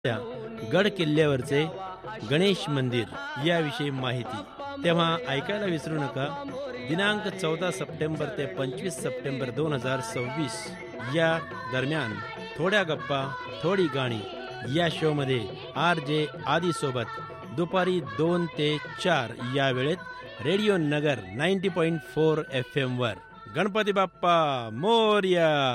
त्या गड किल्ल्यावरचे गणेश मंदिर याविषयी माहिती तेव्हा ऐकायला विसरू नका. दिनांक 14 सप्टेंबर ते 25 सप्टेंबर 2026 या दरम्यान थोड्या गप्पा थोडी गाणी या शोमध्ये RJ आदी सोबत दुपारी 2 ते 4 या वेळेत रेडिओ नगर 90.4 FM वर. गणपती बाप्पा मोरया.